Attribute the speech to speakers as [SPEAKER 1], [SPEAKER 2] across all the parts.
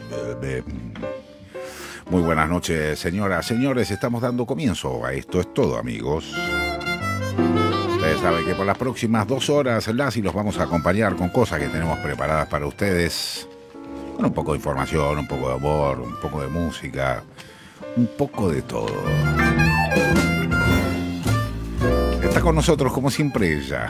[SPEAKER 1] Muy buenas noches, señoras, señores. Estamos dando comienzo a Esto es Todo, amigos. Ustedes saben que por las próximas 2 horas los vamos a acompañar con cosas que tenemos preparadas para ustedes. Bueno, un poco de información, un poco de amor, un poco de música, un poco de todo. Está con nosotros, como siempre, ella.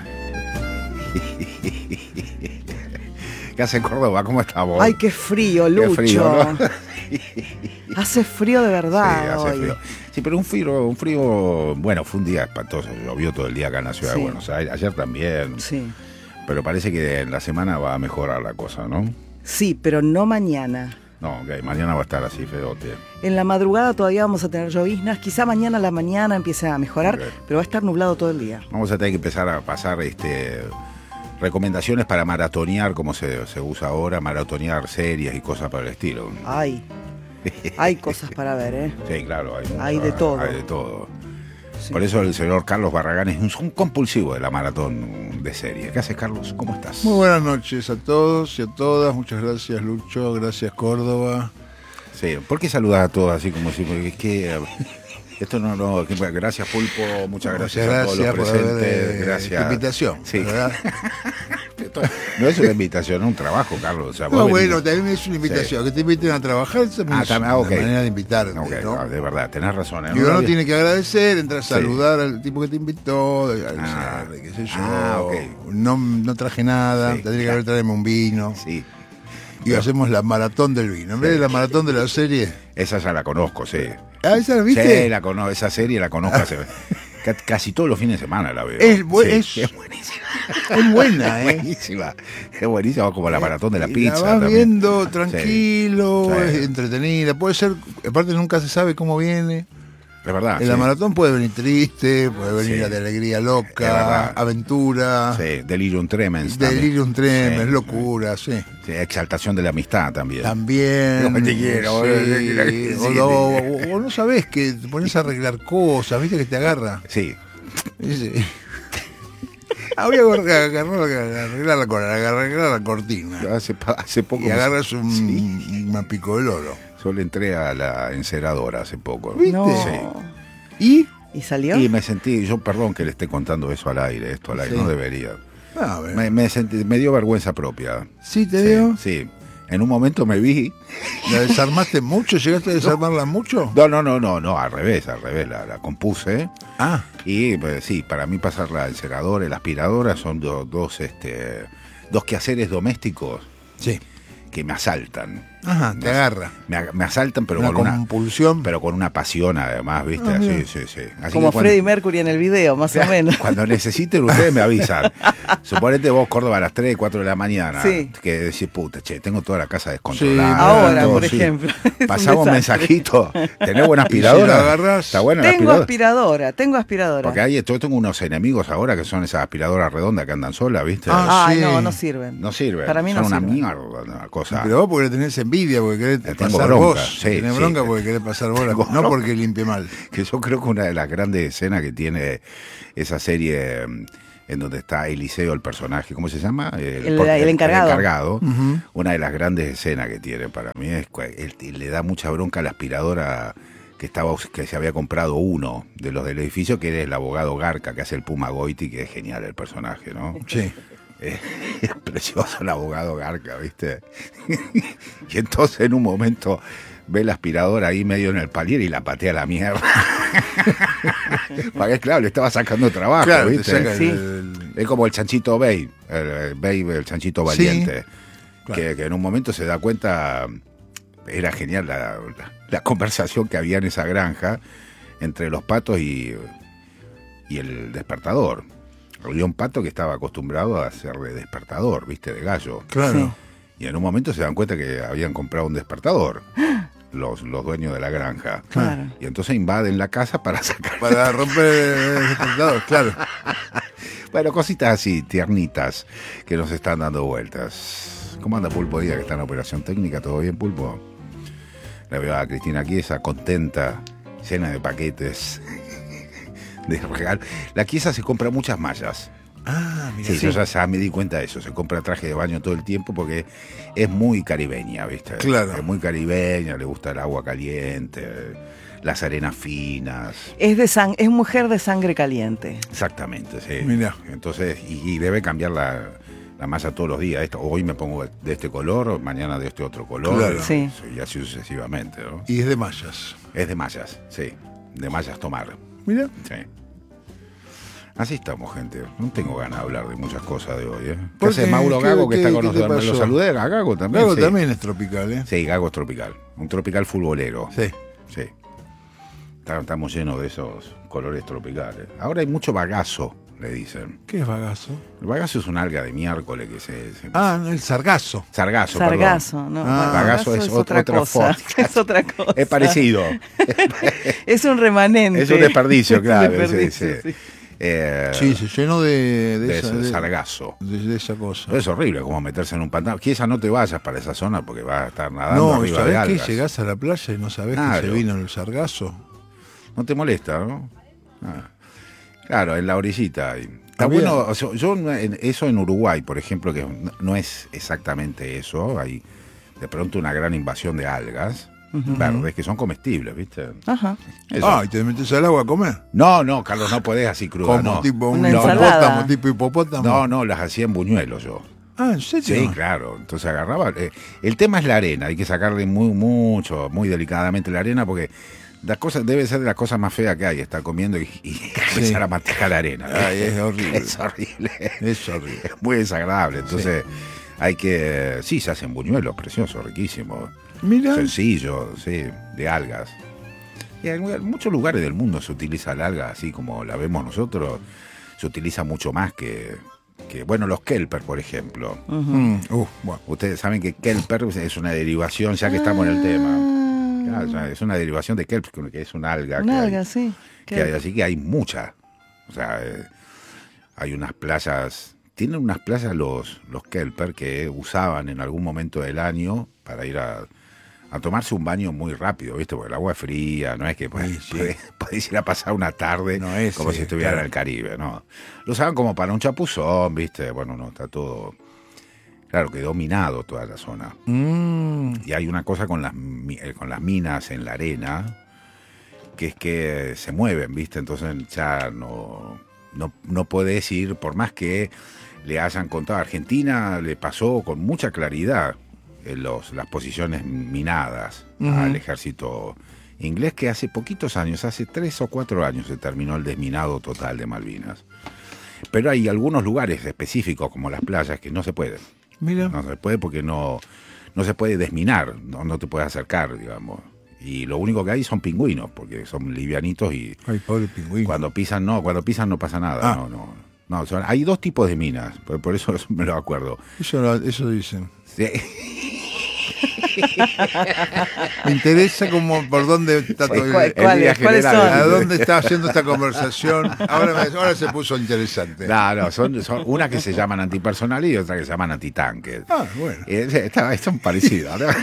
[SPEAKER 1] ¿Qué hace Córdoba? ¿Cómo estamos?
[SPEAKER 2] Ay, qué frío, Lucho. Qué frío, ¿no? Hace frío de verdad.
[SPEAKER 1] Sí, hace frío. Sí, pero un frío, bueno, fue un día espantoso. Llovió todo el día acá en la ciudad de Buenos Aires. Ayer también.
[SPEAKER 2] Sí.
[SPEAKER 1] Pero parece que en la semana va a mejorar la cosa, ¿no?
[SPEAKER 2] Sí, pero no mañana.
[SPEAKER 1] No, okay, mañana va a estar así, feote.
[SPEAKER 2] En la madrugada todavía vamos a tener lloviznas. Quizá mañana a la mañana empiece a mejorar, okay, pero va a estar nublado todo el día.
[SPEAKER 1] Vamos a tener que empezar a pasar recomendaciones para maratonear, como se usa ahora, maratonear series y cosas por el estilo.
[SPEAKER 2] Hay cosas para ver, ¿eh?
[SPEAKER 1] Sí, claro,
[SPEAKER 2] hay de todo.
[SPEAKER 1] Hay de todo. Sí. Por eso el señor Carlos Barragán es un compulsivo de la maratón de serie. ¿Qué haces, Carlos? ¿Cómo estás?
[SPEAKER 3] Muy buenas noches a todos y a todas. Muchas gracias, Lucho. Gracias, Córdoba.
[SPEAKER 1] Sí, ¿por qué saludas a todos así como si... Porque es que... Esto no, gracias Pulpo, muchas gracias a todos los presentes, gracias.
[SPEAKER 3] Invitación,
[SPEAKER 1] sí.
[SPEAKER 3] ¿Verdad?
[SPEAKER 1] No es una invitación, es un trabajo, Carlos. O sea,
[SPEAKER 3] no, bueno, también es una invitación, sí, que te inviten a trabajar, es una manera de invitarte,
[SPEAKER 1] okay,
[SPEAKER 3] ¿no?
[SPEAKER 1] De verdad, tenés razón.
[SPEAKER 3] Y uno tiene que agradecer, entrar a saludar al tipo que te invitó, qué sé yo, okay. No traje nada, sí, tendría que haber traído un vino.
[SPEAKER 1] Sí.
[SPEAKER 3] Y hacemos la maratón del vino, en vez de la maratón de la serie.
[SPEAKER 1] Esa ya la conozco, sí.
[SPEAKER 3] ¿Ah, esa la viste?
[SPEAKER 1] Sí, la conozco, esa serie la conozco casi todos los fines de semana la veo.
[SPEAKER 3] Es buenísima. Es buena,
[SPEAKER 1] buenísima. Es buenísima, como la maratón de la pizza.
[SPEAKER 3] La vas también viendo tranquilo, sí. Es entretenida. Puede ser, aparte nunca se sabe cómo viene.
[SPEAKER 1] Es verdad.
[SPEAKER 3] En la maratón puede venir triste, puede venir de alegría loca, aventura.
[SPEAKER 1] Sí, delirium tremens.
[SPEAKER 3] Delirium tremens, locura, sí.
[SPEAKER 1] Sí, exaltación de la amistad también.
[SPEAKER 3] También.
[SPEAKER 1] No te quiero.
[SPEAKER 3] Sí. O no sabés que te pones a arreglar cosas, ¿viste que te agarra?
[SPEAKER 1] Sí.
[SPEAKER 3] Voy a arreglar la cortina.
[SPEAKER 1] Hace poco.
[SPEAKER 3] Y agarras una pico de oro.
[SPEAKER 1] Solo entré a la enceradora hace poco.
[SPEAKER 3] ¿Viste?
[SPEAKER 2] No.
[SPEAKER 1] Sí.
[SPEAKER 2] ¿Y salió?
[SPEAKER 1] Y me sentí, perdón que le esté contando esto al aire, no debería. Me dio vergüenza propia.
[SPEAKER 3] ¿Sí te dio?
[SPEAKER 1] Sí. En un momento me vi.
[SPEAKER 3] ¿La desarmaste mucho? ¿Llegaste a desarmarla mucho?
[SPEAKER 1] No, al revés, la compuse. Y pues, sí, para mí pasar la enceradora y la aspiradora son dos quehaceres domésticos.
[SPEAKER 3] Sí.
[SPEAKER 1] Que me asaltan.
[SPEAKER 3] Ajá, te agarra.
[SPEAKER 1] Me asaltan, pero
[SPEAKER 3] con
[SPEAKER 1] compulsión. Pero con una pasión, además, ¿viste? Sí. Así
[SPEAKER 2] como Freddie Mercury en el video, más o menos.
[SPEAKER 1] Cuando necesiten, ustedes me avisan. Suponete vos, Córdoba, a las 3, 4 de la mañana.
[SPEAKER 2] Sí.
[SPEAKER 1] Que decís, puta, tengo toda la casa descontrolada.
[SPEAKER 2] Sí, ahora, todo, por ejemplo.
[SPEAKER 1] Pasamos un mensajito. ¿Tenés buena aspiradora?
[SPEAKER 3] Si la agarrás,
[SPEAKER 1] ¿Está buena
[SPEAKER 2] tengo aspiradora? Porque
[SPEAKER 1] yo tengo unos enemigos ahora que son esas aspiradoras redondas que andan solas, ¿viste?
[SPEAKER 2] Sí. No sirven.
[SPEAKER 1] No sirven.
[SPEAKER 2] Para mí
[SPEAKER 1] son
[SPEAKER 2] no
[SPEAKER 1] una
[SPEAKER 2] sirven.
[SPEAKER 1] mierda, una cosa.
[SPEAKER 3] Pero vos porque tenés envidia, porque querés pasar
[SPEAKER 1] bronca,
[SPEAKER 3] vos.
[SPEAKER 1] Sí,
[SPEAKER 3] tenés bronca porque querés pasar vos, no porque limpie mal.
[SPEAKER 1] Que yo creo que una de las grandes escenas que tiene esa serie en donde está Eliseo, el personaje, ¿cómo se llama?
[SPEAKER 2] El encargado.
[SPEAKER 1] El encargado. Uh-huh. Una de las grandes escenas que tiene para mí es que le da mucha bronca a la aspiradora que se había comprado uno de los del edificio, que era el abogado Garca, que hace el Puma Goiti, que es genial el personaje, ¿no?
[SPEAKER 3] Sí.
[SPEAKER 1] Es precioso el abogado Garca, ¿viste? Y entonces en un momento ve la aspiradora ahí medio en el palier y la patea a la mierda. Porque claro, le estaba sacando trabajo,
[SPEAKER 3] claro,
[SPEAKER 1] ¿viste?
[SPEAKER 2] Sí.
[SPEAKER 1] Es como el chanchito Bay, el chanchito valiente, sí, claro. que en un momento se da cuenta, era genial la conversación que había en esa granja entre los patos y el despertador. Había un pato que estaba acostumbrado a hacer de despertador, ¿viste? De gallo.
[SPEAKER 3] Claro. Sí.
[SPEAKER 1] Y en un momento se dan cuenta que habían comprado un despertador. Los dueños de la granja.
[SPEAKER 2] Claro.
[SPEAKER 1] Y entonces invaden la casa para sacar.
[SPEAKER 3] Para romper el despertador, claro.
[SPEAKER 1] Bueno, cositas así, tiernitas, que nos están dando vueltas. ¿Cómo anda Pulpo Díaz, que está en operación técnica? ¿Todo bien, Pulpo? La veo a Cristina Chiesa, contenta, llena de paquetes de regalo. La Chiesa se compra muchas mallas.
[SPEAKER 3] Mira.
[SPEAKER 1] Sí, yo ya me di cuenta de eso. Se compra traje de baño todo el tiempo porque es muy caribeña, ¿viste?
[SPEAKER 3] Claro.
[SPEAKER 1] Es muy caribeña, le gusta el agua caliente, las arenas finas.
[SPEAKER 2] Es mujer de sangre caliente.
[SPEAKER 1] Exactamente, sí.
[SPEAKER 3] Mira.
[SPEAKER 1] Entonces, y debe cambiar la masa todos los días. Hoy me pongo de este color, mañana de este otro color.
[SPEAKER 3] Claro.
[SPEAKER 2] Sí.
[SPEAKER 1] Y así sucesivamente, ¿no?
[SPEAKER 3] Y es de mallas.
[SPEAKER 1] Es de mallas, sí. De mallas tomar.
[SPEAKER 3] Mira.
[SPEAKER 1] Sí. Así estamos, gente. No tengo ganas de hablar de muchas cosas de hoy, ¿eh? ¿Qué
[SPEAKER 3] ¿Por
[SPEAKER 1] hace
[SPEAKER 3] qué?
[SPEAKER 1] Mauro Gago, que está con
[SPEAKER 3] ¿Qué te
[SPEAKER 1] nosotros? ¿Me lo
[SPEAKER 3] pasó?
[SPEAKER 1] saludé? ¿A Gago también?
[SPEAKER 3] Gago
[SPEAKER 1] Sí.
[SPEAKER 3] también es tropical, ¿eh?
[SPEAKER 1] Sí, Gago es tropical. Un tropical futbolero.
[SPEAKER 3] Sí.
[SPEAKER 1] Sí. Estamos llenos de esos colores tropicales. Ahora hay mucho bagazo, le dicen.
[SPEAKER 3] ¿Qué es bagazo?
[SPEAKER 1] El bagazo es un alga de miércoles que se
[SPEAKER 3] El sargazo.
[SPEAKER 1] Sargazo,
[SPEAKER 2] Sargazo,
[SPEAKER 1] perdón.
[SPEAKER 2] ¿no?
[SPEAKER 1] Bagazo es otra
[SPEAKER 2] cosa.
[SPEAKER 1] forma.
[SPEAKER 2] Es otra cosa.
[SPEAKER 1] Es parecido.
[SPEAKER 2] Es un remanente.
[SPEAKER 1] Es un desperdicio, claro.
[SPEAKER 2] Es un desperdicio,
[SPEAKER 1] sí.
[SPEAKER 3] Sí, se llenó de
[SPEAKER 1] ese sargazo.
[SPEAKER 3] de esa cosa.
[SPEAKER 1] Pero es horrible como meterse en un pantano. Quizás no te vayas para esa zona porque vas a estar nadando
[SPEAKER 3] No,
[SPEAKER 1] arriba de
[SPEAKER 3] ¿sabés qué?
[SPEAKER 1] algas.
[SPEAKER 3] Llegás a la playa y no sabés
[SPEAKER 1] Claro.
[SPEAKER 3] que se vino el sargazo.
[SPEAKER 1] No te molesta, ¿no? Claro, en la orillita. Está
[SPEAKER 3] Había-
[SPEAKER 1] bueno, o sea, eso en Uruguay, por ejemplo, que no es exactamente eso. Hay de pronto una gran invasión de algas verdes que son comestibles, ¿viste?
[SPEAKER 2] Ajá.
[SPEAKER 1] Eso.
[SPEAKER 3] ¿Y te metes al agua a comer?
[SPEAKER 1] No, Carlos, no podés así cruda,
[SPEAKER 3] Como
[SPEAKER 1] no.
[SPEAKER 3] tipo un
[SPEAKER 2] Una ensalada.
[SPEAKER 3] hipopótamo, tipo hipopótamo.
[SPEAKER 1] No, las hacía en buñuelos yo.
[SPEAKER 3] ¿En serio?
[SPEAKER 1] Sí, claro. Entonces agarraba. El tema es la arena. Hay que sacarle muy delicadamente la arena porque las cosas debe ser de las cosas más feas que hay. Estar comiendo y empezar a masticar la arena.
[SPEAKER 3] Ay, es horrible.
[SPEAKER 1] Es horrible.
[SPEAKER 3] Es horrible.
[SPEAKER 1] Es muy desagradable. Entonces hay que. Sí, se hacen buñuelos preciosos, riquísimos.
[SPEAKER 3] Mira.
[SPEAKER 1] Sencillos, sí, de algas. Y en muchos lugares del mundo se utiliza la alga así como la vemos nosotros. Se utiliza mucho más que bueno, los kelper, por ejemplo.
[SPEAKER 3] Bueno.
[SPEAKER 1] Ustedes saben que kelper es una derivación, ya que estamos en el tema. Claro, ya es una derivación de kelp, que es una alga.
[SPEAKER 2] Una alga, sí.
[SPEAKER 1] Así que hay muchas. O sea, hay unas playas. Tienen unas playas los kelper que usaban en algún momento del año para ir a tomarse un baño muy rápido, ¿viste? Porque el agua es fría, no es que podés ir a pasar una tarde como si estuviera en el Caribe, ¿no? Lo usaban como para un chapuzón, ¿viste? Bueno, no, está todo. Claro, quedó minado toda la zona. Y hay una cosa con las minas en la arena, que es que se mueven, ¿viste? Entonces ya no podés ir, por más que le hayan contado. A Argentina le pasó con mucha claridad las posiciones minadas al ejército inglés, que hace poquitos años, hace 3 o 4 años se terminó el desminado total de Malvinas. Pero hay algunos lugares específicos, como las playas, que no se pueden.
[SPEAKER 3] Mira.
[SPEAKER 1] No se puede porque no se puede desminar, no te puedes acercar, digamos. Y lo único que hay son pingüinos, porque son livianitos y
[SPEAKER 3] Ay, pobre pingüino.
[SPEAKER 1] cuando pisan no pasa nada. No, hay dos tipos de minas, por eso me lo acuerdo.
[SPEAKER 3] Eso dicen.
[SPEAKER 1] Sí.
[SPEAKER 3] Me interesa como por dónde está todo
[SPEAKER 2] ¿Cuáles son?
[SPEAKER 3] ¿A dónde está haciendo esta conversación? Ahora se puso interesante.
[SPEAKER 1] No, son una que se llaman antipersonal y otra que se llaman antitanque.
[SPEAKER 3] Bueno.
[SPEAKER 1] Son parecidas, ¿no?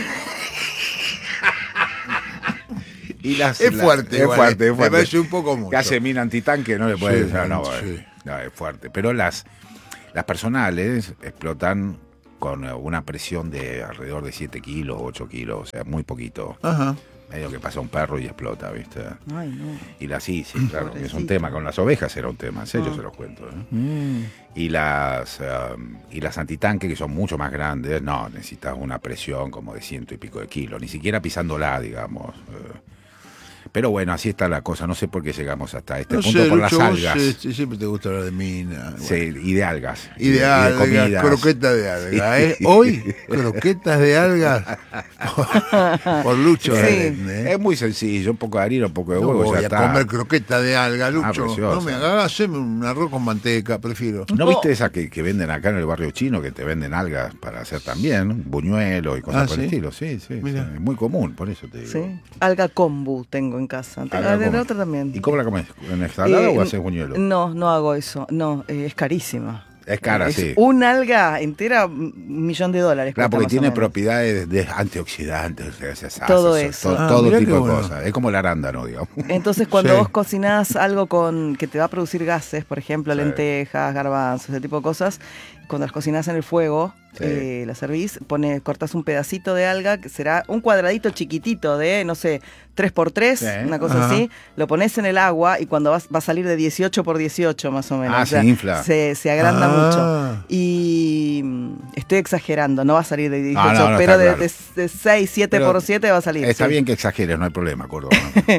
[SPEAKER 1] Y
[SPEAKER 3] Es fuerte.
[SPEAKER 1] Es fuerte.
[SPEAKER 3] Me parece un poco mucho.
[SPEAKER 1] Que hace mina antitanque, no le puede decir,
[SPEAKER 3] sí.
[SPEAKER 1] No, es fuerte. Pero las personales explotan con una presión de alrededor de 7 kilos, 8 kilos, o sea, muy poquito.
[SPEAKER 3] Ajá.
[SPEAKER 1] Medio que pasa un perro y explota, ¿viste?
[SPEAKER 2] Ay, no.
[SPEAKER 1] Y sí, claro, que es un tema. Con las ovejas era un tema, en serio se los cuento. Y las antitanques, que son mucho más grandes, no, necesitas una presión como de 100 y pico de kilos, ni siquiera pisándola, digamos. Pero bueno, así está la cosa. No sé por qué llegamos hasta este punto por
[SPEAKER 3] Lucho,
[SPEAKER 1] las algas.
[SPEAKER 3] Siempre te gusta hablar de minas.
[SPEAKER 1] Sí, y de algas.
[SPEAKER 3] Y de algas,
[SPEAKER 1] comidas.
[SPEAKER 3] croquetas de algas. Hoy, croquetas de algas por Lucho.
[SPEAKER 2] Sí.
[SPEAKER 1] Es muy sencillo, un poco de harina, un poco de
[SPEAKER 3] No
[SPEAKER 1] huevo,
[SPEAKER 3] voy
[SPEAKER 1] ya
[SPEAKER 3] a
[SPEAKER 1] está.
[SPEAKER 3] comer croqueta de alga, Lucho.
[SPEAKER 1] precioso.
[SPEAKER 3] No me hagas, haceme un arroz con manteca, prefiero.
[SPEAKER 1] ¿No viste esa que venden acá en el barrio chino, que te venden algas para hacer también, buñuelos y cosas por el estilo? Sí,
[SPEAKER 3] Mira.
[SPEAKER 1] es muy común, por eso te digo.
[SPEAKER 2] Sí. Alga kombu tengo en casa.
[SPEAKER 1] Alga
[SPEAKER 2] De
[SPEAKER 1] kombu.
[SPEAKER 2] otra también.
[SPEAKER 1] ¿Y cómo la comes? ¿En ensalada o haces buñuelos?
[SPEAKER 2] No hago eso. No, es carísima.
[SPEAKER 1] Es cara, sí.
[SPEAKER 2] Un alga entera, $1.000.000.
[SPEAKER 1] Claro, porque tiene propiedades de antioxidantes,
[SPEAKER 2] todo eso.
[SPEAKER 1] Todo tipo de cosas. Es como el arándano, digamos.
[SPEAKER 2] Entonces, cuando vos cocinás algo que te va a producir gases, por ejemplo, lentejas, garbanzos, ese tipo de cosas, cuando las cocinás en el fuego, la servís, cortás un pedacito de alga, que será un cuadradito chiquitito de, no sé, 3x3, una cosa así, lo pones en el agua y cuando va a salir de 18x18 más o menos.
[SPEAKER 1] Se infla.
[SPEAKER 2] Se agranda mucho. Y estoy exagerando, no va a salir de 18, pero de 6, 7x7 va a salir.
[SPEAKER 1] Está bien que exageres, no hay problema, Córdoba.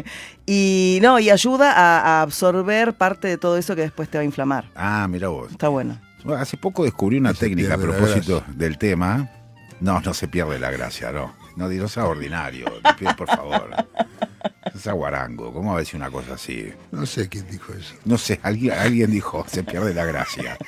[SPEAKER 2] y ayuda a absorber parte de todo eso que después te va a inflamar.
[SPEAKER 1] Mira vos.
[SPEAKER 2] Está bueno.
[SPEAKER 1] Hace poco descubrí una técnica a propósito del tema. No se pierde la gracia, no sea ordinario, te pido por favor. Es aguarango, ¿cómo va a decir una cosa así?
[SPEAKER 3] No sé quién dijo eso.
[SPEAKER 1] No sé, alguien dijo, se pierde la gracia.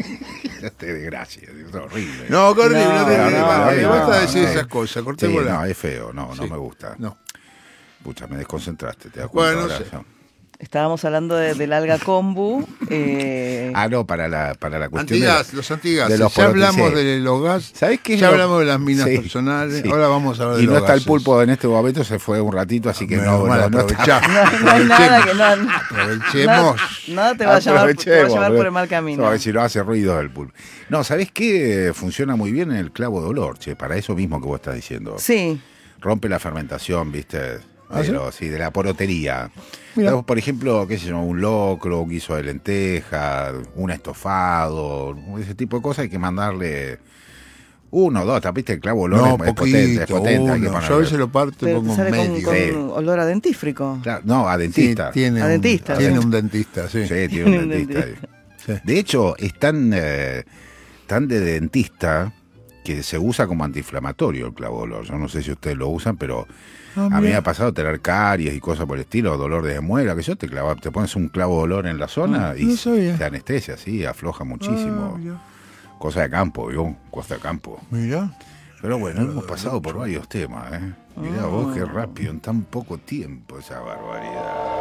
[SPEAKER 1] De gracia, es horrible.
[SPEAKER 3] No, qué horrible, no basta decir esas cosas, cortémosla.
[SPEAKER 1] No, es feo, no me gusta.
[SPEAKER 3] No.
[SPEAKER 1] Pucha, me desconcentraste, te das cuenta.
[SPEAKER 3] Bueno, no sé.
[SPEAKER 2] Estábamos hablando del alga kombu.
[SPEAKER 1] No, para la cuestión
[SPEAKER 3] los antigas.
[SPEAKER 1] Ya
[SPEAKER 3] hablamos de los gas.
[SPEAKER 1] ¿Sabés qué?
[SPEAKER 3] Ya hablamos de las minas personales. Ahora vamos a hablar de
[SPEAKER 1] los gases. Y
[SPEAKER 3] no
[SPEAKER 1] está el pulpo en este momento, se fue un ratito, así que no
[SPEAKER 3] aprovechamos.
[SPEAKER 2] No hay nada que no.
[SPEAKER 3] Aprovechemos.
[SPEAKER 2] Nada te va a llevar por el mal camino.
[SPEAKER 1] A ver si no hace ruido el pulpo. No, ¿sabés qué? Funciona muy bien en el clavo de olor, para eso mismo que vos estás diciendo.
[SPEAKER 2] Sí.
[SPEAKER 1] Rompe la fermentación, ¿viste? Pero sí, de la porotería.
[SPEAKER 3] Mira.
[SPEAKER 1] Por ejemplo, qué sé yo, un locro, un guiso de lenteja, un estofado, ese tipo de cosas hay que mandarle 1 o 2, ¿viste? El clavo olor es potente, hay que ponerle.
[SPEAKER 3] Yo a veces lo parto y pongo
[SPEAKER 2] sale
[SPEAKER 3] medio.
[SPEAKER 2] Con olor a dentífrico.
[SPEAKER 1] Claro, a dentista.
[SPEAKER 3] Sí, tiene un dentista, sí.
[SPEAKER 1] Sí, tiene un dentista ahí. Sí. De hecho, es tan de dentista que se usa como antiinflamatorio el clavo olor. Yo no sé si ustedes lo usan, pero a mí me ha pasado tener caries y cosas por el estilo, dolor de muela, que yo te pones un clavo de olor en la zona y te anestesia, afloja muchísimo. Cosa de campo, cosa de campo.
[SPEAKER 3] Mira.
[SPEAKER 1] Pero bueno, hemos pasado por varios temas, Mirá vos qué rápido, en tan poco tiempo, esa barbaridad.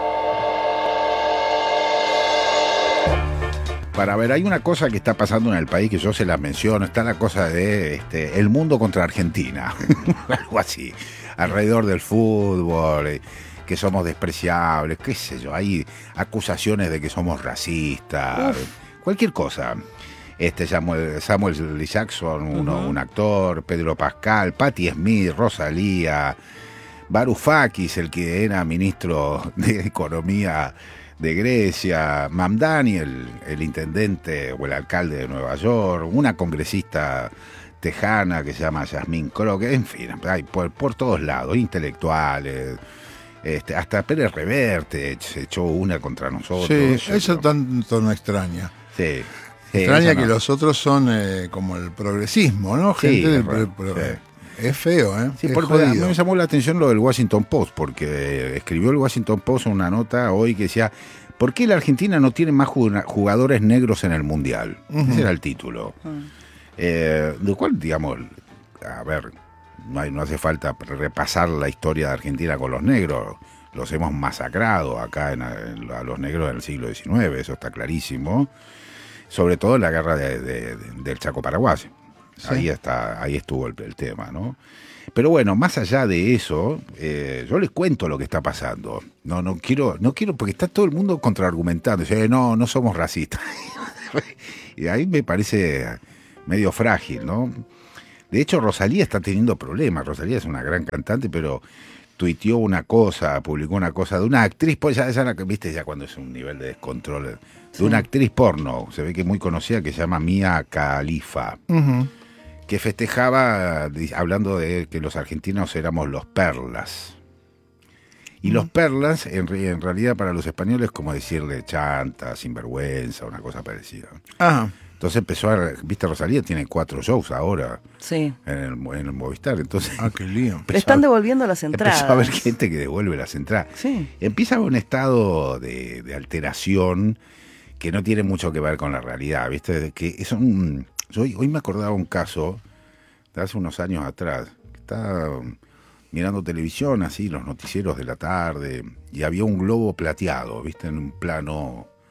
[SPEAKER 1] Para ver, hay una cosa que está pasando en el país que yo se las menciono, está la cosa de el mundo contra Argentina, algo así, alrededor del fútbol, que somos despreciables, qué sé yo, hay acusaciones de que somos racistas, cualquier cosa. Samuel L. Jackson, un actor, Pedro Pascal, Patti Smith, Rosalía, Varoufakis, el que era ministro de Economía de Grecia, Mamdani, el intendente o el alcalde de Nueva York, una congresista tejana que se llama Yasmín Croque, en fin, hay por todos lados, intelectuales, hasta Pérez Reverte se echó una contra nosotros.
[SPEAKER 3] Sí, eso tanto no extraña.
[SPEAKER 1] Sí.
[SPEAKER 3] Extraña que los otros son como el progresismo, ¿no? Gente es feo, ¿eh?
[SPEAKER 1] Sí, a mí me llamó la atención lo del Washington Post, porque escribió el Washington Post una nota hoy que decía, ¿por qué la Argentina no tiene más jugadores negros en el Mundial? Ese era el título. Lo cual, digamos, a ver, no hace falta repasar la historia de Argentina con los negros. Los hemos masacrado acá a los negros en el siglo XIX, eso está clarísimo. Sobre todo en la guerra del Chaco Paraguayo. Sí. Ahí estuvo el tema, ¿no? Pero bueno, más allá de eso, yo les cuento lo que está pasando. No quiero, porque está todo el mundo contraargumentando. Dice, no somos racistas. Y ahí me parece medio frágil, ¿no? De hecho, Rosalía está teniendo problemas. Rosalía es una gran cantante, pero tuiteó una cosa, publicó una cosa de una actriz, pues ya viste, ya cuando es un nivel de descontrol, de una actriz porno, se ve que es muy conocida, que se llama Mia Khalifa. Que festejaba hablando de que los argentinos éramos los perlas. Y los perlas, en realidad para los españoles, como decirle chanta, sinvergüenza, una cosa parecida.
[SPEAKER 3] Ajá.
[SPEAKER 1] Entonces empezó viste, Rosalía tiene 4 shows ahora en el Movistar. Entonces,
[SPEAKER 3] qué lío.
[SPEAKER 2] Le están devolviendo las entradas.
[SPEAKER 1] Empezó a haber gente que devuelve las entradas.
[SPEAKER 2] Sí.
[SPEAKER 1] Empieza un estado de alteración que no tiene mucho que ver con la realidad, ¿viste? Que yo hoy me acordaba un caso de hace unos años atrás, que estaba mirando televisión, así, los noticieros de la tarde, y había un globo plateado, ¿viste? En un plano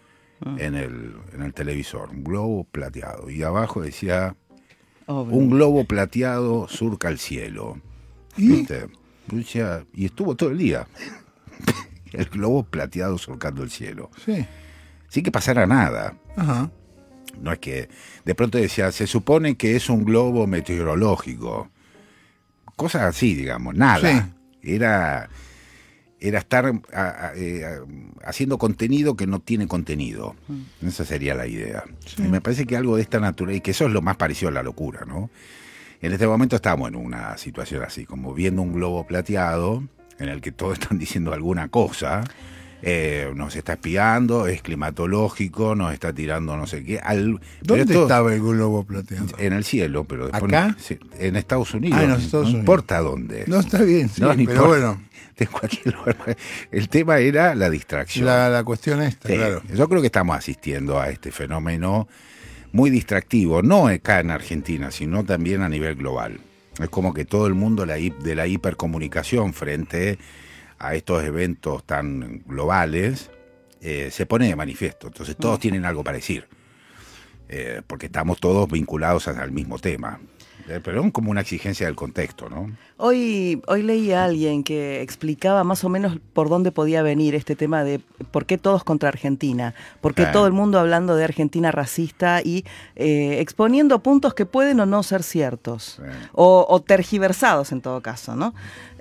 [SPEAKER 1] en el televisor, un globo plateado. Y abajo decía, un globo plateado surca el cielo. ¿Viste? Y estuvo todo el día. El globo plateado surcando el cielo.
[SPEAKER 3] Sí.
[SPEAKER 1] Sin que pasara nada.
[SPEAKER 3] Ajá.
[SPEAKER 1] No es que de pronto decía, se supone que es un globo meteorológico. Cosas así, digamos, nada. Sí. Era estar haciendo contenido que no tiene contenido. Esa sería la idea. Sí. Y me parece que algo de esta naturaleza, y que eso es lo más parecido a la locura, ¿no? En este momento estamos en una situación así, como viendo un globo plateado en el que todos están diciendo alguna cosa. Nos está espiando, es climatológico, nos está tirando no sé qué.
[SPEAKER 3] ¿Dónde estaba el globo plateado?
[SPEAKER 1] En el cielo, pero después
[SPEAKER 3] ¿acá?
[SPEAKER 1] En Estados Unidos.
[SPEAKER 3] En Estados Unidos.
[SPEAKER 1] No importa dónde.
[SPEAKER 3] No, está bien, sí, no, pero bueno.
[SPEAKER 1] De cualquier lugar. El tema era la distracción.
[SPEAKER 3] La cuestión esta, sí, claro.
[SPEAKER 1] Yo creo que estamos asistiendo a este fenómeno muy distractivo, no acá en Argentina, sino también a nivel global. Es como que todo el mundo de la hipercomunicación frente a estos eventos tan globales se pone de manifiesto. Entonces todos tienen algo para decir, porque estamos todos vinculados al mismo tema. Pero es como una exigencia del contexto, ¿no?
[SPEAKER 2] Hoy leí a alguien que explicaba más o menos por dónde podía venir este tema de por qué todos contra Argentina, por qué todo el mundo hablando de Argentina racista y exponiendo puntos que pueden o no ser ciertos, o tergiversados en todo caso, ¿no?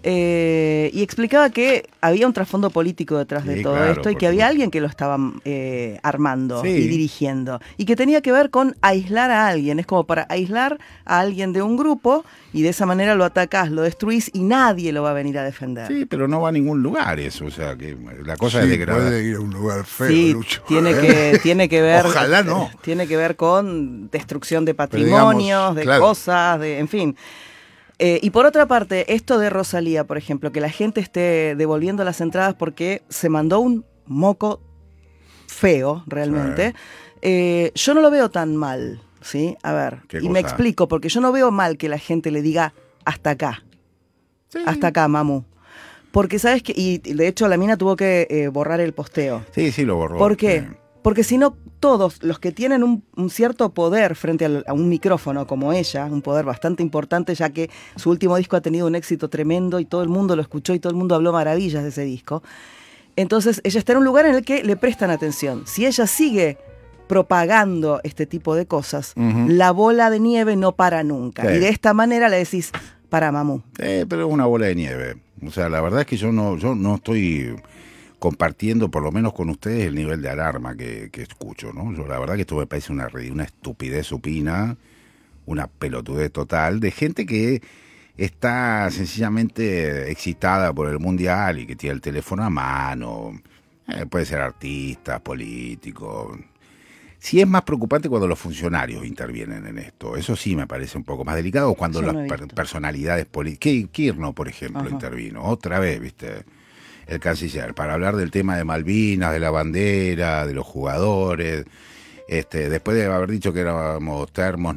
[SPEAKER 2] Y explicaba que había un trasfondo político detrás de todo esto y que había alguien que lo estaba armando y dirigiendo y que tenía que ver con aislar a alguien. Es como para aislar a alguien de un grupo y de esa manera lo atacás, lo destruís y nadie lo va a venir a defender.
[SPEAKER 1] Sí, pero no va a ningún lugar eso, o sea, que la cosa es degradada.
[SPEAKER 3] Puede ir a un lugar feo,
[SPEAKER 2] sí,
[SPEAKER 3] Lucho.
[SPEAKER 2] Tiene que ver.
[SPEAKER 3] Ojalá no.
[SPEAKER 2] Tiene que ver con destrucción de patrimonios, digamos, de cosas, en fin. Y por otra parte, esto de Rosalía, por ejemplo, que la gente esté devolviendo las entradas porque se mandó un moco feo, realmente, yo no lo veo tan mal, ¿sí? A ver, y me explico, porque yo no veo mal que la gente le diga hasta acá, hasta acá, mamu. Porque, ¿sabes qué? Y de hecho la mina tuvo que borrar el posteo.
[SPEAKER 1] Sí, lo borró.
[SPEAKER 2] ¿Por qué? Porque si no, todos los que tienen un cierto poder frente a un micrófono como ella, un poder bastante importante, ya que su último disco ha tenido un éxito tremendo y todo el mundo lo escuchó y todo el mundo habló maravillas de ese disco. Entonces ella está en un lugar en el que le prestan atención. Si ella sigue propagando este tipo de cosas, la bola de nieve no para nunca. Y de esta manera le decís, para mamú.
[SPEAKER 1] Pero es una bola de nieve. O sea, la verdad es que yo no estoy compartiendo, por lo menos con ustedes, el nivel de alarma que escucho, ¿no? Yo la verdad que esto me parece una estupidez supina, una pelotudez total, de gente que está sencillamente excitada por el mundial y que tiene el teléfono a mano, puede ser artistas, políticos. Sí es más preocupante cuando los funcionarios intervienen en esto, eso sí me parece un poco más delicado, cuando las personalidades políticas, Kirchner, por ejemplo, intervino, otra vez, ¿viste? El canciller, para hablar del tema de Malvinas, de la bandera, de los jugadores, después de haber dicho que éramos termos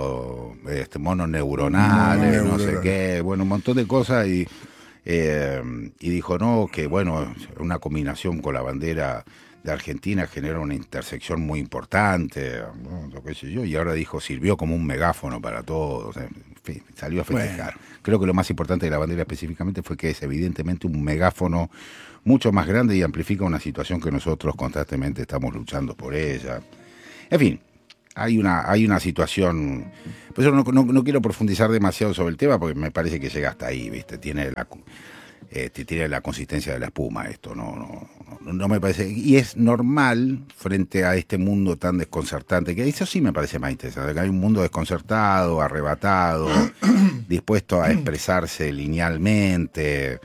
[SPEAKER 1] monos neuronales, no sé qué, bueno, un montón de cosas, y dijo, no, que bueno, una combinación con la bandera de Argentina genera una intersección muy importante, ¿no? Qué sé yo, y ahora dijo, sirvió como un megáfono para todos, en fin, salió a festejar. Bueno. Creo que lo más importante de la bandera específicamente fue que es evidentemente un megáfono mucho más grande y amplifica una situación que nosotros constantemente estamos luchando por ella. En fin, hay una situación, por eso no quiero profundizar demasiado sobre el tema porque me parece que llega hasta ahí, ¿viste? Tiene la consistencia de la espuma esto, no me parece, y es normal frente a este mundo tan desconcertante, que eso sí me parece más interesante, que hay un mundo desconcertado, arrebatado, dispuesto a expresarse linealmente,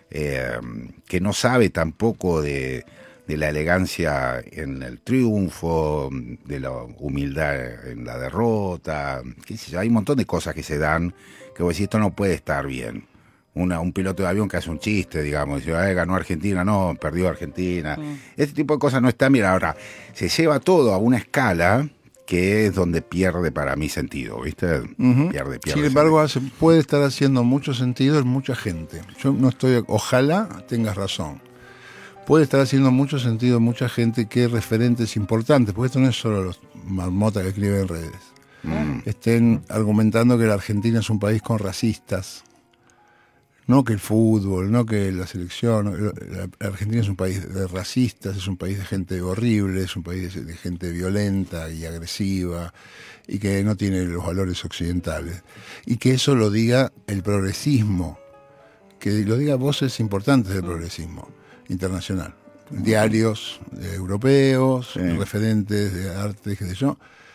[SPEAKER 1] que no sabe tampoco de la elegancia en el triunfo, de la humildad en la derrota, qué sé yo, hay un montón de cosas que se dan, que vos decís, esto no puede estar bien. Un piloto de avión que hace un chiste, digamos, dice, ganó Argentina, no, perdió Argentina. Este tipo de cosas no están bien. Ahora, se lleva todo a una escala que es donde pierde para mí sentido, ¿viste? Pierde.
[SPEAKER 3] Sin embargo, puede estar haciendo mucho sentido en mucha gente. Yo no estoy, ojalá tengas razón. puede estar haciendo mucho sentido mucha gente que referentes importantes, porque esto no es solo los marmotas que escriben en redes, estén argumentando que la Argentina es un país con racistas, no que el fútbol, no que la selección. La Argentina es un país de racistas, es un país de gente horrible, es un país de gente violenta y agresiva y que no tiene los valores occidentales. Y que eso lo diga el progresismo, que lo diga voces importantes del progresismo internacional, diarios europeos, referentes de arte, qué sé yo.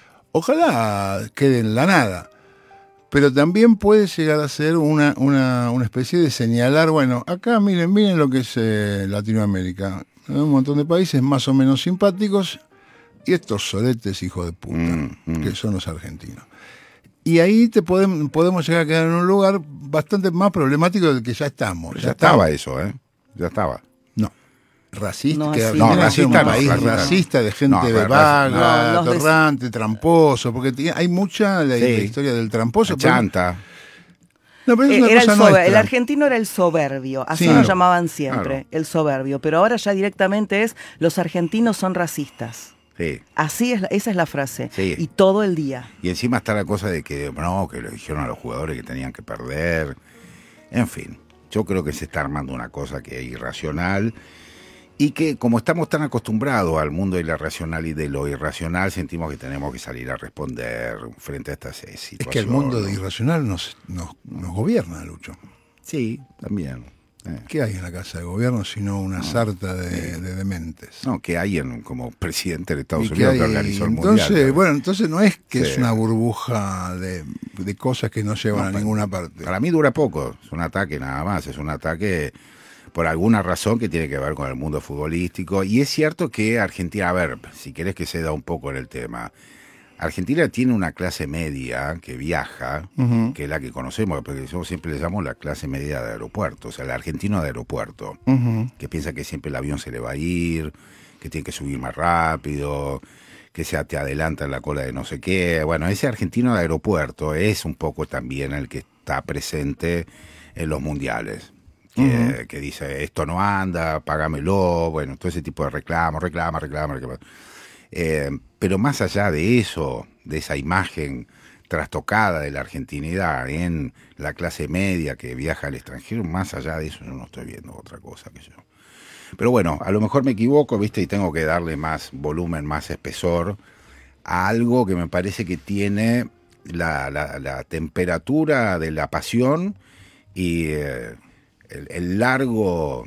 [SPEAKER 3] Ojalá quede en la nada, pero también puede llegar a ser una especie de señalar, bueno, acá miren lo que es Latinoamérica, un montón de países más o menos simpáticos y estos soletes hijos de puta, que son los argentinos. Y ahí podemos llegar a quedar en un lugar bastante más problemático del que ya estamos.
[SPEAKER 1] Ya estaba eso, ya estaba.
[SPEAKER 3] No. Racista,
[SPEAKER 2] no,
[SPEAKER 3] que
[SPEAKER 2] Argentina
[SPEAKER 3] es un país racista de gente vaga, atorrante, tramposo, porque hay mucha la historia del tramposo.
[SPEAKER 1] Chanta.
[SPEAKER 3] No, pero es una
[SPEAKER 2] era
[SPEAKER 3] cosa
[SPEAKER 2] el argentino era el soberbio, así nos llamaban siempre, el soberbio, pero ahora ya directamente es los argentinos son racistas.
[SPEAKER 1] Sí.
[SPEAKER 2] Así es, esa es la frase.
[SPEAKER 1] Sí.
[SPEAKER 2] Y todo el día.
[SPEAKER 1] Y encima está la cosa de que que le dijeron a los jugadores que tenían que perder. En fin, yo creo que se está armando una cosa que es irracional y que como estamos tan acostumbrados al mundo de la racional y de lo irracional, sentimos que tenemos que salir a responder frente a estas situaciones.
[SPEAKER 3] Es que el mundo de irracional nos gobierna, Lucho.
[SPEAKER 1] Sí, también.
[SPEAKER 3] ¿Qué hay en la Casa de Gobierno sino una sarta de dementes?
[SPEAKER 1] No, que hay como presidente de Estados Unidos que organizó el Mundial.
[SPEAKER 3] Bueno, entonces no es que es una burbuja de cosas que no llevan a ninguna parte.
[SPEAKER 1] Para mí dura poco, es un ataque nada más, es un ataque por alguna razón que tiene que ver con el mundo futbolístico. Y es cierto que Argentina, a ver, si querés que se da un poco en el tema, Argentina tiene una clase media que viaja, que es la que conocemos, porque yo siempre le llamo la clase media de aeropuerto, o sea, el argentino de aeropuerto, que piensa que siempre el avión se le va a ir, que tiene que subir más rápido, que te adelanta en la cola de no sé qué. Bueno, ese argentino de aeropuerto es un poco también el que está presente en los mundiales. Que dice, esto no anda, págamelo, bueno, todo ese tipo de reclama. Pero más allá de eso, de esa imagen trastocada de la argentinidad en la clase media que viaja al extranjero, más allá de eso yo no estoy viendo otra cosa que yo. Pero bueno, a lo mejor me equivoco, ¿viste? Y tengo que darle más volumen, más espesor a algo que me parece que tiene la temperatura de la pasión y el largo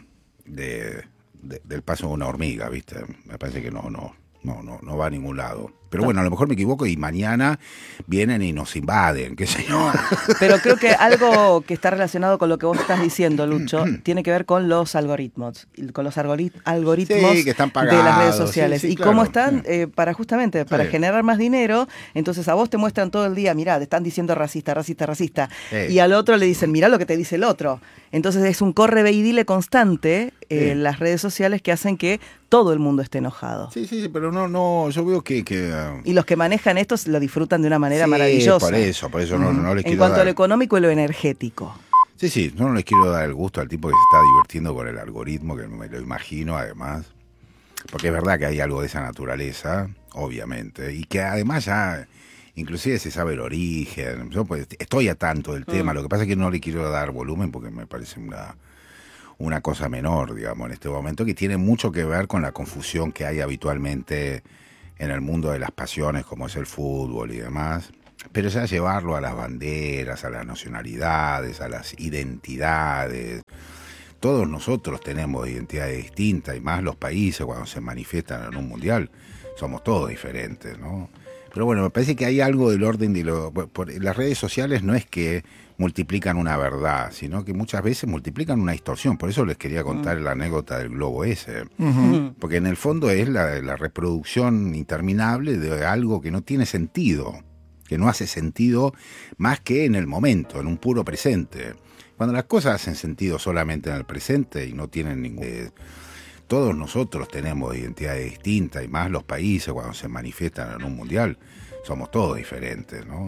[SPEAKER 1] del paso de una hormiga, ¿viste? Me parece que no va a ningún lado. Pero bueno, a lo mejor me equivoco y mañana vienen y nos invaden, qué sé yo.
[SPEAKER 2] Pero creo que algo que está relacionado con lo que vos estás diciendo, Lucho, tiene que ver con los algoritmos, algoritmos
[SPEAKER 1] que están pagados,
[SPEAKER 2] de las redes sociales.
[SPEAKER 1] Sí,
[SPEAKER 2] y
[SPEAKER 1] claro,
[SPEAKER 2] cómo están para generar más dinero, entonces a vos te muestran todo el día, mirá, te están diciendo racista. Y al otro le dicen, mirá lo que te dice el otro. Entonces es un corre ve y dile constante en las redes sociales que hacen que todo el mundo esté enojado.
[SPEAKER 1] Sí, pero no, yo veo que
[SPEAKER 2] y los que manejan esto lo disfrutan de una manera maravillosa.
[SPEAKER 1] Por eso no les quiero
[SPEAKER 2] en cuanto
[SPEAKER 1] dar...
[SPEAKER 2] a lo económico y lo energético.
[SPEAKER 1] Sí, no les quiero dar el gusto al tipo que se está divirtiendo con el algoritmo, que me lo imagino además, porque es verdad que hay algo de esa naturaleza, obviamente, y que además ya inclusive se sabe el origen. Yo pues estoy a tanto del tema, lo que pasa es que no le quiero dar volumen porque me parece una cosa menor, digamos, en este momento, que tiene mucho que ver con la confusión que hay habitualmente en el mundo de las pasiones, como es el fútbol y demás, pero ya llevarlo a las banderas, a las nacionalidades, a las identidades. Todos nosotros tenemos identidades distintas, y más los países cuando se manifiestan en un mundial, somos todos diferentes, ¿no? Pero bueno, me parece que hay algo del orden de las redes sociales no es que multiplican una verdad, sino que muchas veces multiplican una distorsión. Por eso les quería contar la anécdota del globo ese. Porque en el fondo es la reproducción interminable de algo que no tiene sentido, que no hace sentido más que en el momento, en un puro presente. Cuando las cosas hacen sentido solamente en el presente y no tienen ningún... Todos nosotros tenemos identidades distintas, y más los países cuando se manifiestan en un mundial, somos todos diferentes, ¿no?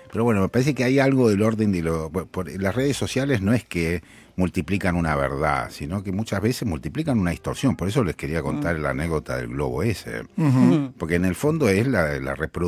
[SPEAKER 1] Pero bueno, me parece que hay algo del orden de las redes sociales no es que multiplican una verdad, sino que muchas veces multiplican una distorsión. Por eso les quería contar la anécdota del globo ese. Porque en el fondo es la reproducción